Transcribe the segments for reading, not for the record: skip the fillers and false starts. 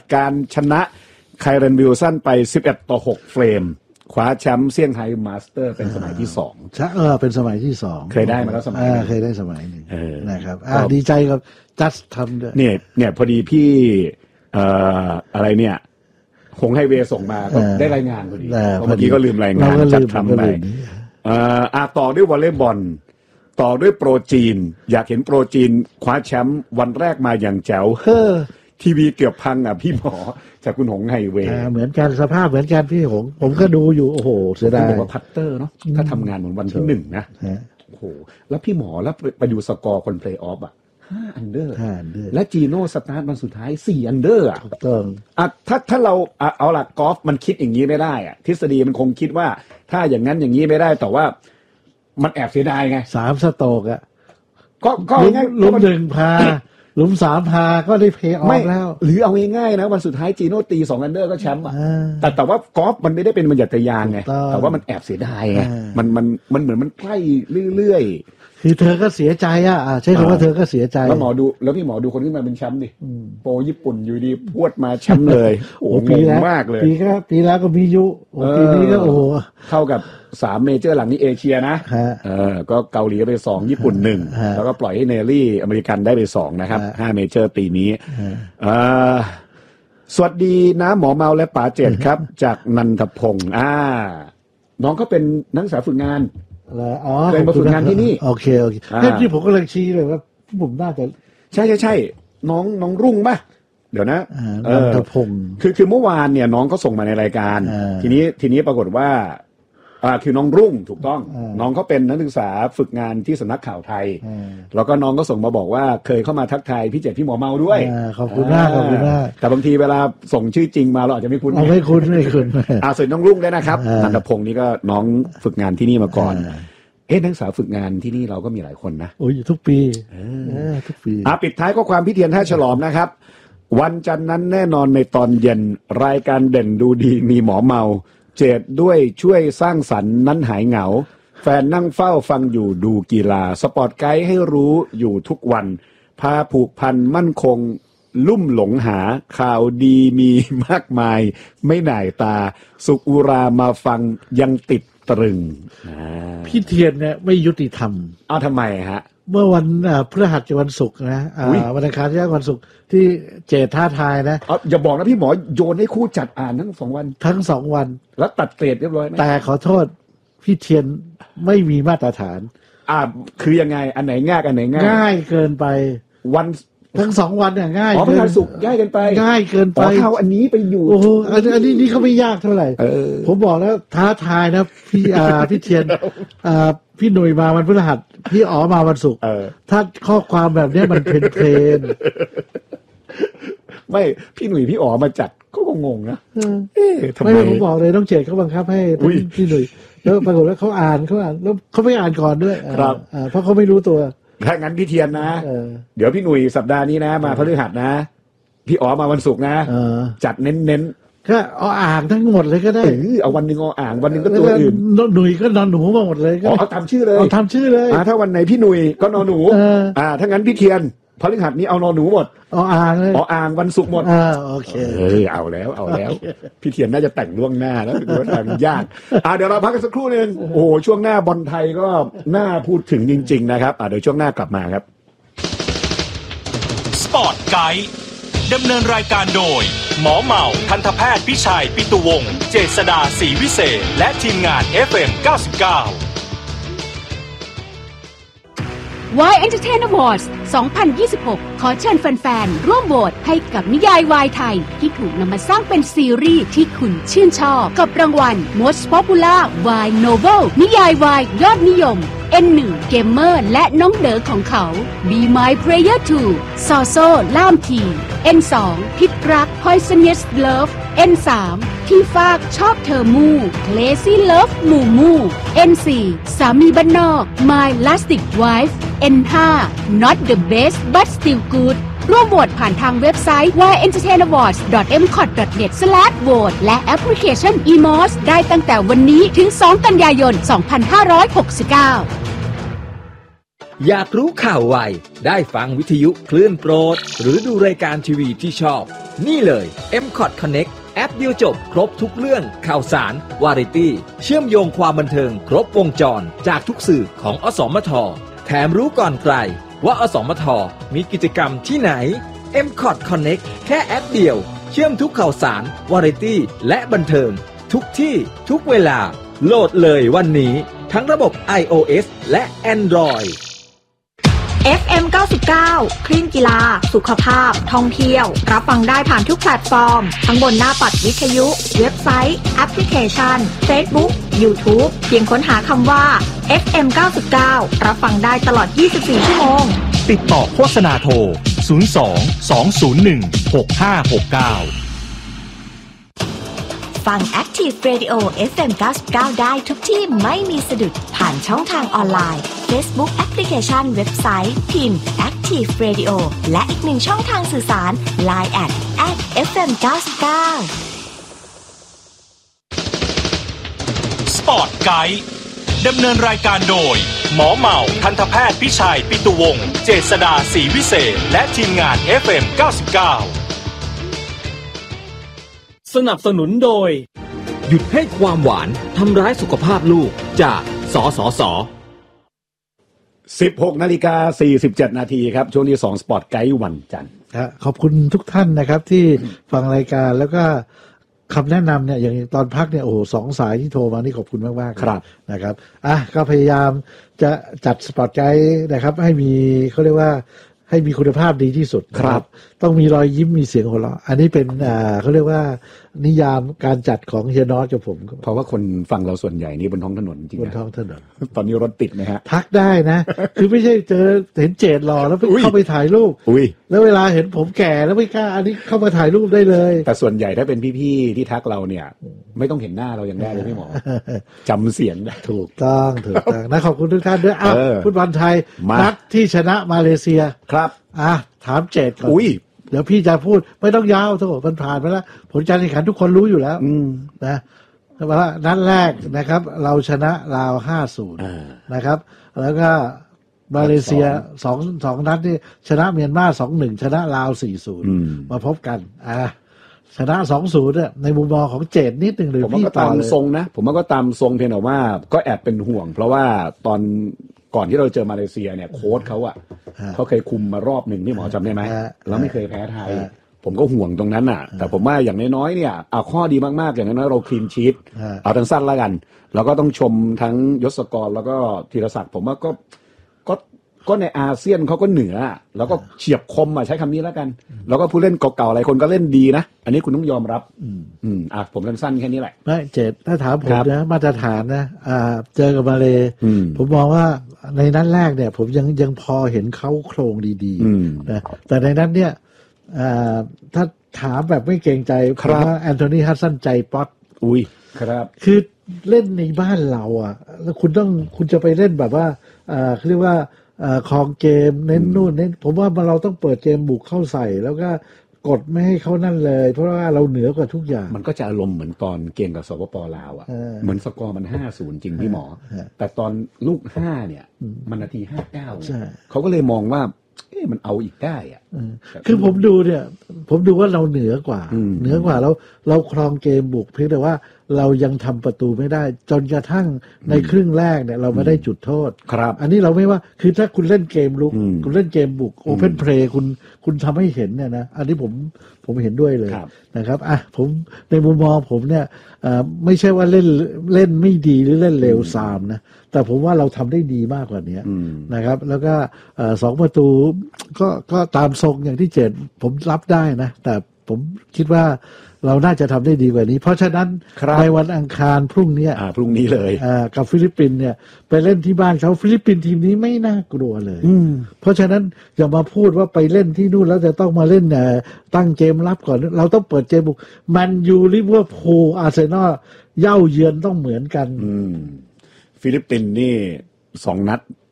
การชนะไคลเรนวิลสันไป11-6เฟรมคว้าแชมป์เซี่ยงไฮ้มาสเตอร์เป็นสมัยที่2 เป็นสมัยที่2 เคยได้มาแล้วสมัยเคยได้สมัยนึงนะครับดีใจกับจัสทำด้วยเนี่ยพอดีพี่อะไรเนี่ยหงไฮเวย์ส่งมาก็ได้รายงานพอดีเมื่อกี้ก็ลืมรายงานจัดทำไปต่อด้วยวอลเลย์บอลต่อด้วยโปรจีนอยากเห็นโปรจีนคว้าแชมป์วันแรกมาอย่างแจ๋วทีวีเกือบพังพี่หมอจากคุณหงไฮเวย์เหมือนกันสภาพเหมือนกันพี่หงผมก็ดูอยู่โอ้โหเสียดายบอกว่าพัตเตอร์เนาะถ้าทำงานเหมือนวันที่1นะโอ้โหแล้วพี่หมอแล้วไปดูสกอร์คนเพลย์ออฟ5 อันเดอร์และจีโน่สตาร์ทวันสุดท้าย4 อันเดอร์ถูกต้องถ้าเราเอาล่ะกอล์ฟมันคิดอย่างนี้ไม่ได้ทฤษฎีมันคงคิดว่าถ้าอย่างนั้นอย่างนี้ไม่ได้แต่ว่ามันแอบเสียดายไง 3 สโตรกก็ลุม1 พาลุม3 พาก็ได้เพย์ออฟแล้วหรือเอาง่ายๆนะวันสุดท้ายจีโน่ตี2 อันเดอร์ก็แชมป์แต่ว่ากอล์ฟมันไม่ได้เป็นบรรยัตยานไงแต่ว่ามันแอบเสียดายไงมันเหมือนมันใกล้เรื่อยคือเธอก็เสียใจใช่คำว่าเธอก็เสียใจแล้วพี่หมอดูคนที่มาเป็นแชมป์ดิโปรญี่ปุ่นอยู่ดีพวดมาแชมป์เลยโอ้โหงงมากเลยปีแล้วก็มียุปีนี้ก็โอ้โหเท่ากับ3 เมเจอร์หลังนี้เอเชียนะก็เกาหลีไป2ญี่ปุ่น1แล้วก็ปล่อยให้เนลลี่อเมริกันได้ไป2นะครับ5 เมเจอร์ปีนี้สวัสดีนะหมอเมาและป๋าเจตครับจากนันทพงศ์น้องก็เป็นนักศึกษาฝึกงานเป็นมาฝึกงานที่นี่โอเคที่ผมกำลังชี้เลยว่าผมน่าจะใช่น้องรุ่งป่ะเดี๋ยวนะนันทพงศ์คือเมื่อวานเนี่ยน้องก็ส่งมาในรายการทีนี้ปรากฏว่าคือน้องรุ่งถูกต้องน้องเขาเป็นนักศึกษาฝึกงานที่สำนักข่าวไทยแล้วก็น้องก็ส่งมาบอกว่าเคยเข้ามาทักทายพี่เจตพี่หมอเมาด้วยขอบคุณมากแต่บางทีเวลาส่งชื่อจริงมาเราอาจจะไม่คุ้นไม่คุ้นส่วนน้องรุ่งด้วยนะครับนันทพงศ์นี่ก็น้องฝึกงานที่นี่มาก่อนนักศึกษาฝึกงานที่นี่เราก็มีหลายคนนะโอ้ยทุกปีทุกปีปิดท้ายข้อความพี่เทียนท่าฉลอมนะครับวันจันทร์นั้นแน่นอนในตอนเย็นรายการเด่นดูดีมีหมอเมาเจตด้วยช่วยสร้างสรรค์นั้นหายเหงาแฟนนั่งเฝ้าฟังอยู่ดูกีฬาสปอร์ตไกด์ให้รู้อยู่ทุกวันพาผูกพันมั่นคงลุ่มหลงหาข่าวดีมีมากมายไม่หน่ายตาสุขอุรามาฟังยังติดตรึงพี่เทียนเนี่ยไม่ยุติธรรมทำไมฮะเมื่อวันพฤหัสกับวันศุกร์นะวันอังคารที่วันศุกร์ที่เจตท้าทายนะอย่าบอกนะพี่หมอโยนให้คู่จัดอ่านทั้ง2 วันแล้วตัดเกรดเรียบร้อยไหมแต่ขอโทษพี่เทียนไม่มีมาตรฐานคือยังไงอันไหนง่ายอันไหนง่ายเกินไปวันทั้ง2 วันเนี่ยง่ายพฤหัสศุกร์ง่ายเกินไปเอาอันนี้ไปอยู่โอ้โหอันนี้เขาไม่ยากเท่าไหร่ผมบอกแล้วท้าทายนะพี่เทียนพี่หนุ่ยมาวันพฤหัสพี่อ๋อมาวันศุกร์ถ้าข้อความแบบนี้มันเพลนไม่พี่หนุ่ยพี่อ๋อมาจัดก็งงนะทำไมผมบอกเลยต้องเจตเขาบังคับให้พี่หนุ่ยแล้วปรากฏว่าเขาอ่านแล้วเขาไม่อ่านก่อนด้วยเพราะเขาไม่รู้ตัวถ้างั้นพี่เทียนนะเดี๋ยวพี่หนุ่ยสัปดาห์นี้นะมาพฤหัสนะพี่อ๋อมาวันศุกร์นะจัดเน้นก็เอาอ่างทั้งหมดเลยก็ได้เอาวันนึงเอาอ่างวันนึงก็ตัวอื่นหนุ่ยก็นอนหนูมาหมดเลยก็เอาทำชื่อเลยเอาทำชื่อเลยถ้าวันไหนพี่หนุ่ยก็นอนหนูถ้างั้นพี่เทียนพฤหัสนี้เอานอนหนูหมดเอาอ่างเลยเอาอ่างวันศุกร์หมดโอเคเอาแล้วพี่เทียนน่าจะแต่งล่วงหน้าแล้วดูทางยากเดี๋ยวเราพักกันสักครู่นึงโอ้ช่วงหน้าบอลไทยก็น่าพูดถึงจริงๆนะครับเดี๋ยวช่วงหน้ากลับมาครับสปอร์ตไกด์ดำเนินรายการโดยหมอเมาทันตแพทย์พิชัยปิตุวงศ์เจษฎาศรีวิเศษและทีมงาน FM 99 Y Entertain Awards 2026 ขอเชิญแฟนๆร่วมโหวตให้กับนิยายวายไทยที่ถูกนำมาสร้างเป็นซีรีส์ที่คุณชื่นชอบกับรางวัล Most Popular Y Novel นิยายวายยอดนิยม N1 เกมเมอร์และน้องเด๋อของเขา Be My Player 2 ซอโซ่ล่ามที N2 พิษรัก Poisonous Love N3 ที่ฟากชอบเธอมู่ Crazy Love มู่มู่ N4 สามีบ้านนอก My Lastic Wife N5 Not the best but still good ร่วมโหวตผ่านทางเว็บไซต์ yentertainawards.mcot.net/vote และแอปพลิเคชัน eMOS ได้ตั้งแต่วันนี้ถึง2 กันยายน 2569 อยากรู้ข่าวไวได้ฟังวิทยุคลื่นโปรดหรือดูรายการทีวีที่ชอบนี่เลย M-Cot Connect แอปเดียวจบครบทุกเรื่องข่าวสารวาไรตี้เชื่อมโยงความบันเทิงครบวงจรจากทุกสื่อของอสมทแถมรู้ก่อนใครว่าอสมทมีกิจกรรมที่ไหน M-Cot Connect แค่แอปเดียวเชื่อมทุกข่าวสารวาไรตี้และบันเทิงทุกที่ทุกเวลาโหลดเลยวันนี้ทั้งระบบ iOS และ Android FM 99 คลื่นกีฬาสุขภาพท่องเที่ยวรับฟังได้ผ่านทุกแพลตฟอร์มทั้งบนหน้าปัดวิทยุเว็บไซต์แอปพลิเคชัน Facebook YouTube เพียงค้นหาคำว่า FM 99 รับฟังได้ตลอด 24 ชั่วโมงติดต่อโฆษณาโทร 02 201 6569 ฟัง Active Radio FM 99 ได้ทุกที่ไม่มีสะดุดผ่านช่องทางออนไลน์ Facebook แอปพลิเคชันเว็บไซต์พิมพ์ Active Radio และอีกหนึ่งช่องทางสื่อสาร Line @FM 99 Sport Guide ดำเนินรายการโดยหมอเหมาทันตแพทย์พิชัยปิตุวงศ์เจษฎาศรีวิเศษและทีมงาน FM 99 สนับสนุนโดยหยุดให้ความหวานทำร้ายสุขภาพลูกจากสสส. 16:47 น.ครับช่วงที่2 Sport Guide วันจันทร์ขอบคุณทุกท่านนะครับที่ฟังรายการแล้วก็คำแนะนำเนี่ยอย่างตอนพักเนี่ยโอ้โห2 สายที่โทรมานี่ขอบคุณมากๆครับนะครับก็พยายามจะจัด Sport Guide นะครับให้มีเขาเรียกว่าให้มีคุณภาพดีที่สุดครับต้องมีรอยยิ้มมีเสียงหัวเราะอันนี้เป็นเขาเรียกว่านิยามการจัดของเฮียนอสกับผมเพราะว่าคนฟังเราส่วนใหญ่นี่บนท้องถนนจริงๆบนท้องถนนตอนนี้รถติดไหมฮะทักได้นะ คือไม่ใช่เจอเห็นเจดรอแล้วเข้าไปถ่ายรูปแล้วเวลาเห็นผมแก่แล้วไม่กล้าอันนี้เข้ามาถ่ายรูปได้เลยแต่ส่วนใหญ่ถ้าเป็นพี่ๆที่ทักเราเนี่ยไม่ต้องเห็นหน้าเรายังได้เลยพี่หมอจำเสียงได้ถูกต้องนะขอบคุณทุกท่านด้วยฟุตบอลไทยนัดที่ชนะมาเลเซียครับถามเจดก่อนเดี๋ยวพี่จะพูดไม่ต้องยาวทั้งหมดมันผ่านไปแล้วผลการแข่งขันทุกคนรู้อยู่แล้วนะว่านัดแรกนะครับเราชนะลาว 5-0 นะครับแล้วก็มาเลเซีย2นัดนี่ชนะเมียนมา 2-1 ชนะลาว 4-0 มาพบกันชนะ 2-0 เนี่ยในมุมมองของเจดนิดนึงหรือพี่ตามทรงนะผมว่าก็ตามทรงเพียงแต่ว่าก็แอบเป็นห่วงเพราะว่าตอนก่อนที่เราเจอมาเลเซียเนี่ยโค้ชเขาเคยคุมมารอบหนึ่งที่หมอจำได้ไหมแล้วไม่เคยแพ้ไทยผมก็ห่วงตรงนั้นแต่ผมว่าอย่างน้อยๆเนี่ยเอาข้อดีมากๆอย่างน้อยๆเราคลีนชีทเอาทั้งสั้นแล้วกันแล้วก็ต้องชมทั้งยศกรแล้วก็ธีรศักดิ์ผมว่าก็ในอาเซียนเขาก็เหนือแล้วก็เฉียบคมใช้คำนี้แล้วกันแล้วก็ผู้เล่นเก่าๆหลายคนก็เล่นดีนะอันนี้คุณต้องยอมรับผมสั้นๆแค่นี้แหละไม่เจดถ้าถามผมนะมาตรฐานนะเจอกับมาเลผมมองว่าในนั้นแรกเนี่ยผมยังพอเห็นเขาโครงดีๆนะแต่ในนั้นเนี่ยถ้าถามแบบไม่เกรงใจเพราะว่าแอนโทนีฮัสซันใจป๊อตครับคือเล่นในบ้านเราแล้วคุณจะไปเล่นแบบว่าเขาเรียกว่าครองเกมเน้นนู่นเน้นผมว่าเราต้องเปิดเกมบุกเข้าใส่แล้วก็กดไม่ให้เขานั่นเลยเพราะว่าเราเหนือกว่าทุกอย่างมันก็จะอารมณ์เหมือนตอนเกมกับสปป.ลาวเหมือนสกอร์มัน 5-0 จริงพี่หมอแต่ตอนลูก5เนี่ยมันนาที59เขาก็เลยมองว่ามันเอาอีกได้คือผมดูว่าเราเหนือกว่าเราครองเกมบุกเพียงแต่ว่าเรายังทำประตูไม่ได้จนกระทั่งในครึ่งแรกเนี่ยเราไม่ได้จุดโทษครับอันนี้เราไม่ว่าคือถ้าคุณเล่นเกมลุกคุณเล่นเกมบุกโอเพนเพลย์คุณทำให้เห็นเนี่ยนะอันนี้ผมเห็นด้วยเลยนะครับผมในมุมมองผมเนี่ยไม่ใช่ว่าเล่นไม่ดีหรือเล่นเลวทรามนะแต่ผมว่าเราทำได้ดีมากกว่านี้นะครับแล้วก็2 ประตูก็ตามทรงอย่างที่เจดผมรับได้นะแต่ผมคิดว่าเราน่าจะทำได้ดีกว่านี้เพราะฉะนั้นในวันอังคารพรุ่งนี้เลยกับฟิลิปปินส์เนี่ยไปเล่นที่บ้านเขาฟิลิปปินส์ทีมนี้ไม่น่ากลัวเลยเพราะฉะนั้นอย่ามาพูดว่าไปเล่นที่นู่นแล้วจะต้องมาเล่นตั้งเกมรับก่อนเราต้องเปิดเกมบุกแมนยูลิเวอร์พูลอาร์เซนอลเย่าเยือนต้องเหมือนกันฟิลิปปินส์นี่2 นัด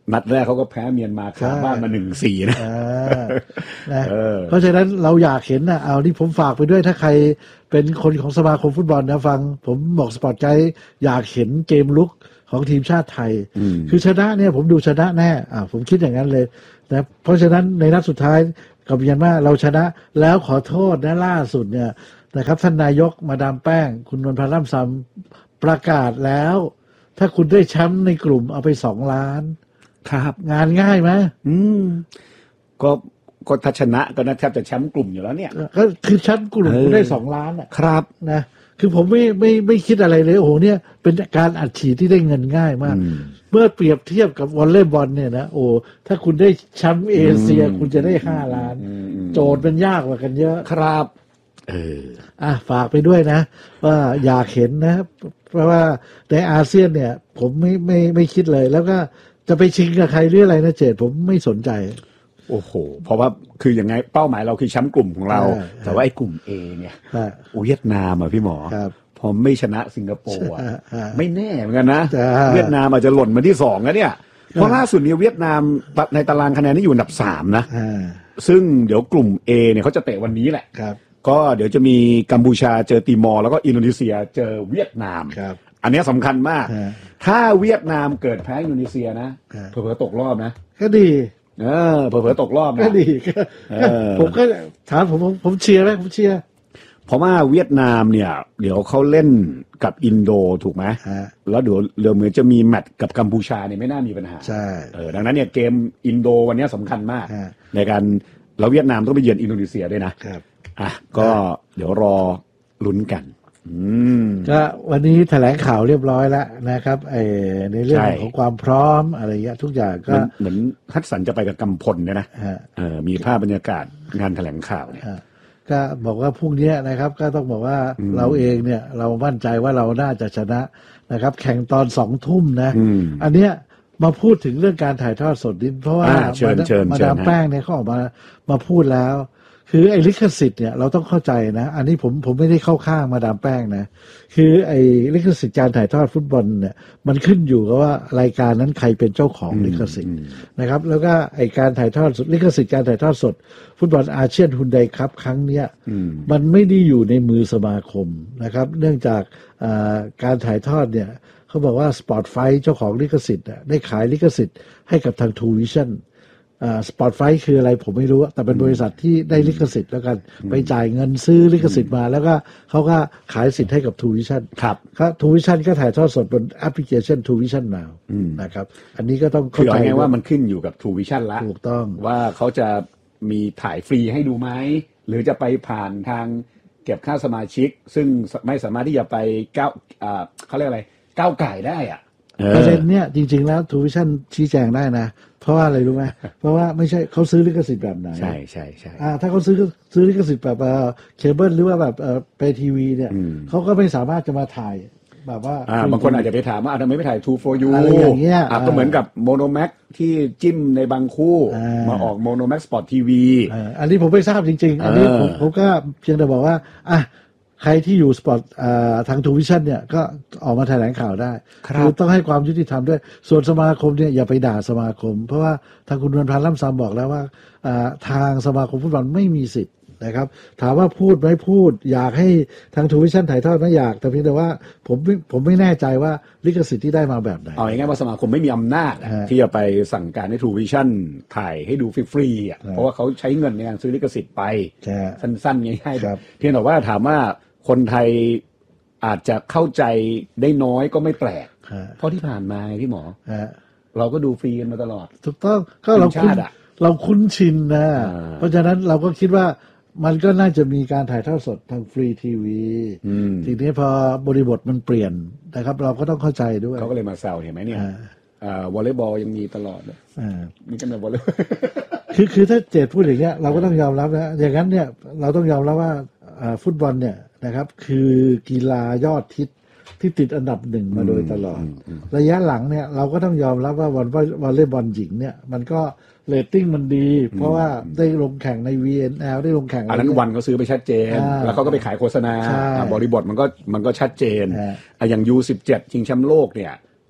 นัดแรกเขาก็แพ้เมียนมาคาบ้านมา 1-4 นะเพราะฉะนั้นเราอยากเห็นนะเอานี่ผมฝากไปด้วยถ้าใครเป็นคนของสมาคมฟุตบอลนะฟังผมบอกสปอร์ตไกด์อยากเห็นเกมลุกของทีมชาติไทยคือชนะเนี่ยผมดูชนะแน่ผมคิดอย่างนั้นเลยนะเพราะฉะนั้นในนัดสุดท้ายกับเมียนมาเราชนะแล้วขอโทษนะล่าสุดเนี่ยนะครับท่านนายกมาดามแป้งคุณนวลพันธ์ล่ำซำประกาศแล้วถ้าคุณได้แชมป์ในกลุ่มเอาไป2 ล้านครับงานง่ายไหมก็ถ้าชนะก็น่าแทบจะแชมป์กลุ่มอยู่แล้วเนี่ยก็คือแชมป์กลุ่มได้2 ล้านอ่ะครับนะคือผมไม่คิดอะไรเลยโอ้โหเนี่ยเป็นการอัดฉีดที่ได้เงินง่ายมากเมื่อเปรียบเทียบกับวอลเลย์บอลเนี่ยนะโอ้ถ้าคุณได้แชมป์เอเชียคุณจะได้5 ล้านโจทย์มันยากกว่ากันเยอะครับฝากไปด้วยนะว่าอยากเห็นนะเพราะว่าในอาเซียนเนี่ยผมไม่คิดเลยแล้วก็จะไปชิงกับใครหรืออะไรนะเจตผมไม่สนใจโอ้โหเพราะว่าคืออย่างไงเป้าหมายเราคือแชมป์กลุ่มของเราแต่ว่าไอ้กลุ่ม A เนี่ยเวียดนามพี่หมอพอไม่ชนะสิงคโปร์ไม่แน่เหมือนกันนะเวียดนามอาจจะหล่นมาที่2แล้วเนี่ยเพราะล่าสุดนี้เวียดนามในตารางคะแนนนี่อยู่อันดับ3นะซึ่งเดี๋ยวกลุ่ม A เนี่ยเขาจะเตะวันนี้แหละก็เดี๋ยวจะมีกัมพูชาเจอติมอร์แล้วก็อินโดนีเซียเจอเวียดนามอันนี้สำคัญมากถ้าเวียดนามเกิดแพ้อินโดนีเซียนะเผลอๆตกรอบนะก็ดีเผลอๆตกรอบนะก็ดีผมก็ถามผมเชียร์ไหมผมเชียร์เพราะว่าเวียดนามเนี่ยเดี๋ยวเขาเล่นกับอินโดถูกไหมแล้วเดี๋ยวเหมือนจะมีแมตช์กับกัมพูชาเนี่ยไม่น่ามีปัญหาใช่ดังนั้นเนี่ยเกมอินโดวันนี้สำคัญมากในการแล้วเวียดนามต้องไปเยือนอินโดนีเซียด้วยนะครับก็เดี๋ยวรอลุ้นกันก็วันนี้แถลงข่าวเรียบร้อยแล้วนะครับในเรื่องของความพร้อมอะไรเงี้ยทุกอย่างก็เหมือนฮัตสันจะไปกับกำพลเนี่ยนะมีภาพบรรยากาศงานแถลงข่าวเนี่ยก็บอกว่าพรุ่งนี้นะครับก็ต้องบอกว่าเราเองเนี่ยเรามั่นใจว่าเราน่าจะชนะนะครับแข่งตอน20:00 นนะอันเนี้ยมาพูดถึงเรื่องการถ่ายทอดสดนิดเพราะว่ามาดามแป้งเนี่ยเขาออกมาพูดแล้วคือไอ้ลิขสิทธิ์เนี่ยเราต้องเข้าใจนะอันนี้ผมไม่ได้เข้าข้างมาดามแป้งนะคือไอ้ลิขสิทธิ์การถ่ายทอดฟุตบอลเนี่ยมันขึ้นอยู่กับว่ารายการนั้นใครเป็นเจ้าของลิขสิทธิ์นะครับแล้วก็ไอ้การถ่ายทอดสดลิขสิทธิ์การถ่ายทอดสดฟุตบอลอาเซียนฮุนไดครับครั้งเนี้ยมันไม่ได้อยู่ในมือสมาคมนะครับเนื่องจากการถ่ายทอดเนี่ยเขาบอกว่าสปอร์ตไฟท์เจ้าของลิขสิทธิ์ได้ขายลิขสิทธิ์ให้กับทางทูวิชั่นสปอร์ตไฟท์คืออะไรผมไม่รู้แต่เป็นบริษัทที่ได้ลิขสิทธิ์แล้วกันไปจ่ายเงินซื้อลิขสิทธิ์มาแล้วก็เขาก็ขายสิทธิ์ให้กับทูวิชั่นครับทูวิชั่นก็ถ่ายทอดสดบนแอปพลิเคชันทูวิชั่นนาวนะครับอันนี้ก็ต้องเข้าใจไงว่ามันขึ้นอยู่กับทูวิชั่นละถูกต้องว่าเขาจะมีถ่ายฟรีให้ดูไหมหรือจะไปผ่านทางเก็บค่าสมาชิกซึ่งไม่สามารถที่จะไปเขาเรียกอะไรก้าวไก่ได้อะประเด็นเนี้ยจริงๆแล้วทูวิชั่นชี้แจงได้นะเพราะว่าอะไรรู้ไหมเพราะว่าไม่ใช่เขาซื้อลิขสิทธิ์แบบไหนใช่ใช่ใช่ถ้าเขาซื้อลิขสิทธิ์แบบเคเบิลหรือว่าแบบไปทีวีเนี่ยเขาก็ไม่สามารถจะมาถ่ายแบบว่าบางคนอาจจะไปถามว่าทำไมไม่ถ่าย True for You อะไรอย่างเงี้ยก็เหมือนกับโมโนแม็กที่จิ้มในบางคู่มาออกโมโนแม็กสปอร์ตทีวีอันนี้ผมไม่ทราบจริงๆอันนี้ผมก็เพียงแต่บอกว่าใครที่อยู่สปอร์ตทางทูวิชั่นเนี่ยก็ออกมาแถลงข่าวได้คือต้องให้ความยุติธรรมด้วยส่วนสมาคมเนี่ยอย่าไปด่าสมาคมเพราะว่าทางคุณนวลพันธ์ล่ำซำบอกแล้วว่าทางสมาคมฟุตบอลไม่มีสิทธิ์นะครับถามว่าพูดไหมพูดอยากให้ทางทูวิชั่นถ่ายทอดไม่อยากแต่เพียงแต่ว่าผมไม่แน่ใจว่าลิขสิทธิ์ที่ได้มาแบบไหนเอาง่ายๆว่าสมาคมไม่มีอำนาจที่จะไปสั่งการให้ทูวิชั่นถ่ายให้ดูฟรีๆเพราะว่าเขาใช้เงินในการซื้อลิขสิทธิ์ไปสั้นๆง่ายๆเพียงแต่ว่าถามว่าคนไทยอาจจะเข้าใจได้น้อยก็ไม่แปลกเพราะที่ผ่านมาพี่หมอเราก็ดูฟรีกันมาตลอดถูกต้องก็เราคุ้นชินนะเพราะฉะนั้นเราก็คิดว่ามันก็น่าจะมีการถ่ายทอดสดทางฟรีทีวีทีนี้พอบริบทมันเปลี่ยนนะครับเราก็ต้องเข้าใจด้วยเขาก็เลยมาแซวเห็นไหมเนี่ยวอลเลย์บอลยังมีตลอดเลยนี่ก็เป็นวอลเลย์คือถ้าเจตพูดอย่างเงี้ยเราก็ต้องยอมรับนะอย่างนั้นเนี่ยเราต้องยอมรับว่าฟุตบอลเนี่ยนะครับคือกีฬายอดฮิตที่ติดอันดับ1มาโดยตลอดระยะหลังเนี่ยเราก็ต้องยอมรับว่าวอลเลย์บอลหญิงเนี่ยมันก็เรตติ้งมันดีเพราะว่าได้ลงแข่งใน VNL ได้ลงแข่งอันนั้นวันเขาซื้อไปชัดเจนแล้วเขาก็ไปขายโฆษณาบริบทมันก็ชัดเจนอย่าง U17 ชิงแชมป์โลกเนี่ย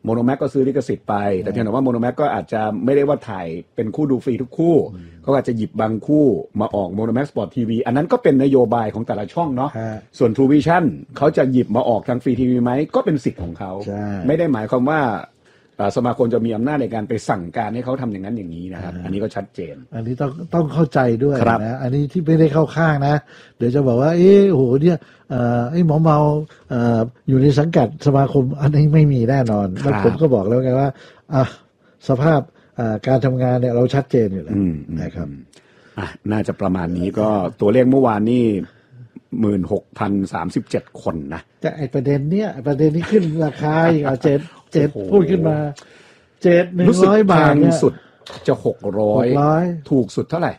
โมโนแม็กก็ซื้อลิขสิทธิ์ไปแต่เพียงแต่ว่าโมโนแม็กก็อาจจะไม่ได้ว่าถ่ายเป็นคู่ดูฟรีทุกคู่เขาอาจจะหยิบบางคู่มาออกโมโนแม็กสปอร์ตทีวีอันนั้นก็เป็นนโยบายของแต่ละช่องเนาะส่วน True Vision เขาจะหยิบมาออกทางฟรีทีวีไหมก็เป็นสิทธิ์ของเขาไม่ได้หมายความว่าสมาคมจะมีอำนาจในการไปสั่งการให้เขาทำอย่างนั้นอย่างนี้นะครับอันนี้ก็ชัดเจนอันนี้ต้องเข้าใจด้วยนะอันนี้ที่ไม่ได้เข้าข้างนะเดี๋ยวจะบอกว่าโอ้โหเนี่ยหมอเมาอยู่ในสังกัดสมาคมอันนี้ไม่มีแน่นอนแล้วผมก็บอกแล้วไงว่าสภาพการทำงานเนี่ยเราชัดเจนอยู่แล้วนะครับน่าจะประมาณนี้ก็ตัวเลขเมื่อวานนี่ 16,037 คนนะแต่ไอ้ประเด็นนี้ขึ้นราคาอีก7พูดขึ้นมา7,100 บาทเนี่ยสุดจะ600ถูกสุดเท่าไหร่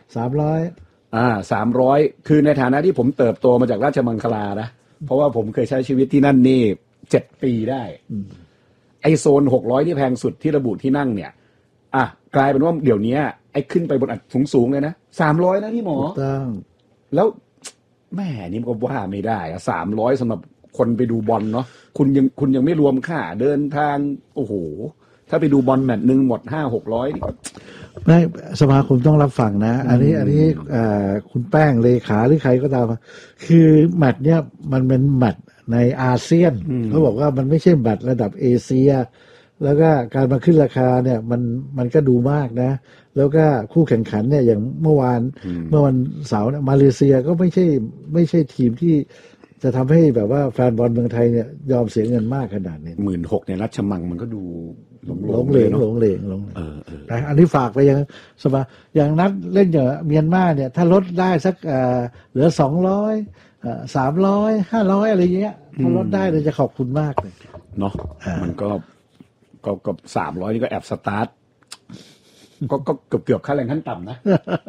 300คือในฐานะที่ผมเติบโตมาจากราชมังคลานะเพราะว่าผมเคยใช้ชีวิตที่นั่นนี่7 ปีได้ไอโซน600ที่แพงสุดที่ระบุที่นั่งเนี่ยกลายเป็นว่าเดี๋ยวนี้ไอ้ขึ้นไปบนอัดสูงๆเลยนะ300นะพี่หมอแล้วแม่นี่ก็ว่าไม่ได้300สำหรับคนไปดูบอลเนาะคุณยังไม่รวมค่าเดินทางโอ้โหถ้าไปดูบอลแมตช์นึงหมด 500-600 นี่ก็ไม่สมาคมต้องรับฟังนะอันนี้คุณแป้งเลขาหรือใครก็ตามคือแมตช์เนี้ยมันเป็นแมตช์ในอาเซียนเขาบอกว่ามันไม่ใช่แมตช์ระดับเอเชียแล้วก็การมาขึ้นราคาเนี่ยมันก็ดูมากนะแล้วก็คู่แข่งขันเนี่ยอย่างเมื่อวันเสาร์มาเลเซียก็ไม่ใช่ทีมที่จะทำให้แบบว่าแฟนบอลเมืองไทยเนี่ยยอมเสียเงินมากขนาดนี้ 16,000 ในรัชมังมันก็ดูหลงเหลงอันนี้ฝากไปยังอย่างนัดเล่นอย่างเมียนมาเนี่ยถ้าลดได้สักเหลือ200 300 500อะไรเงี้ยถ้าลดได้เราจะขอบคุณมากเลยเนาะมันก็300นี่ก็แอบสตาร์ทก็เกือบค่าแรงขั้นต่ำนะ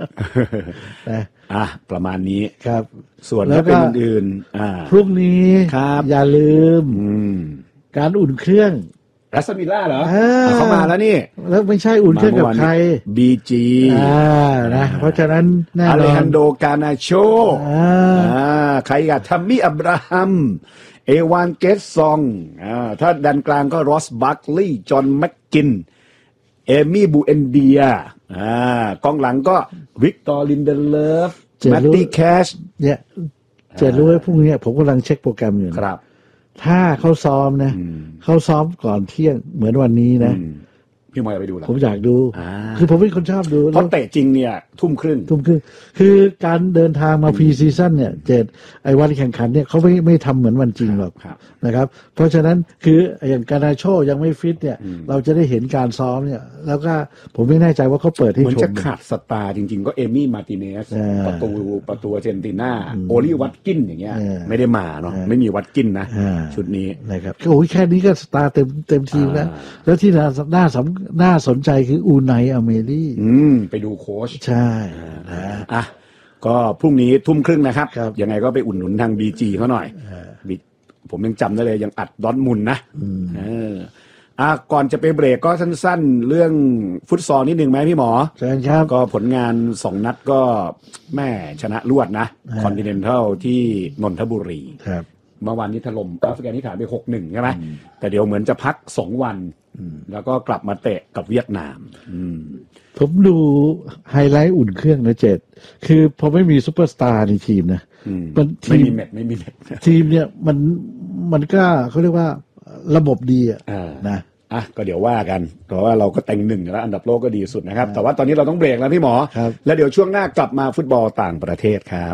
ประมาณนี้ครับส่วนแล้วเป็นอื่นพรุ่งนี้อย่าลืมการอุ่นเครื่องรัสมิล่าเหรอเขามาแล้วนี่แล้วไม่ใช่อุ่นเครื่องกับใคร BG นะเพราะฉะนั้นแน่นอนอเลฮันโดกานาโชใครกับทัมมี่อับราฮัมเอวานเกตซองถ้าดันกลางก็รอสบัคลีย์จอห์นแม็กกินเอมี่บูเอนเดียกองหลังก็วิกตอร์ลินเดเลฟแมตตี้แคชเนี่ยจะรู้ว่าพรุ่งนี้ผมกำลังเช็คโปรแกรมอยู่ครับถ้าเขาซ้อมนะเขาซ้อมก่อนเที่ยงเหมือนวันนี้นะพี่มอยไปดูหรอผมอยากดูคือผมเป็นคนชอบดูเพราะเตะจริงเนี่ยทุ่มครึ่งคือการเดินทางมาพรีซีซั่นเนี่ยไอ้วันแข่งขันเนี่ยเขาไม่ทำเหมือนวันจริงหรอกนะครับเพราะฉะนั้นคืออย่างการนาโชยังไม่ฟิตเนี่ยเราจะได้เห็นการซ้อมเนี่ยแล้วก็ผมไม่แน่ใจว่าเขาเปิดให้ชมเหมือนจะขาดสตาร์จริงๆก็เอมี่มาร์ติเนสประตูอาร์เจนตินาโอลี่วัตกินอย่างเงี้ยไม่ได้มาเนาะไม่มีวัตกินนะชุดนี้นะครับโอ้ยแค่นี้ก็สตาร์เต็มทีมแล้วที่น่าสนใจคืออูไนอเมรี่ไปดูโค้ชใช่ก็พรุ่งนี้ทุ่มครึ่งนะครับยังไงก็ไปอุ่นหนุนทาง BG เขาหน่อยผมยังจำได้เลยยังอัดดอร์ทมุนด์นะก่อนจะไปเบรกก็สั้นๆเรื่องฟุตซอลนิดนึงไหมพี่หมอใช่ครับก็ผลงาน2นัดก็แม่ชนะรวดนะคอนติเนนทัลที่นนทบุรีเมื่อวานนี้ถล่มแอฟริกานิสถานไป 6-1 ใช่ไหมแต่เดี๋ยวเหมือนจะพัก2 วันแล้วก็กลับมาเตะกับเวียดนามผมดูไฮไลท์อุ่นเครื่องนะเจษคือพอไม่มีซุปเปอร์สตาร์ในทีมนะไม่มีแมตช์ทีมเนี่ยมันก็เขาเรียกว่าระบบดีนะก็เดี๋ยวว่ากันเพราะว่าเราก็เต็ง1แล้วอันดับโลกก็ดีสุดนะครับแต่ว่าตอนนี้เราต้องเบรกแล้วพี่หมอแล้วเดี๋ยวช่วงหน้ากลับมาฟุตบอลต่างประเทศครับ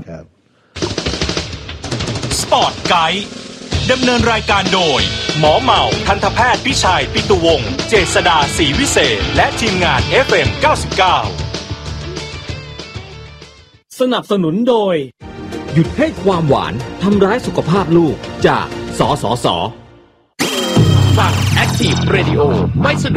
สปอร์ตไกด์ดำเนินรายการโดยหมอเมาทันตแพทย์พิชัยปิตุวงศ์เจษฎาศรีวิเศษและทีมงาน FM 99 สนับสนุนโดยหยุดให้ความหวานทำร้ายสุขภาพลูกจากสสส. ฟัง Active Radio ไม่สนุก